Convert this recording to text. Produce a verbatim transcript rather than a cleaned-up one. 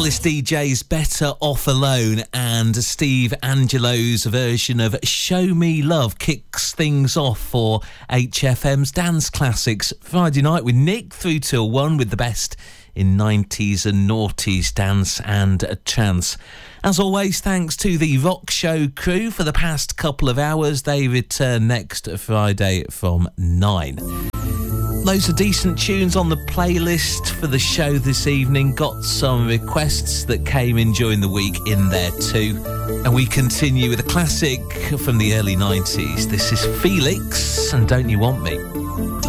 Playlist D J's Better Off Alone and Steve Angelo's version of Show Me Love kicks things off for H F M's Dance Classics Friday night with Nick through till one with the best in nineties and noughties dance and trance. As always, thanks to the Rock Show crew for the past couple of hours. They return next Friday from nine. Loads of decent tunes on the playlist for the show this evening. Got some requests that came in during the week in there too. And we continue with a classic from the early nineties. This is Felix and Don't You Want Me?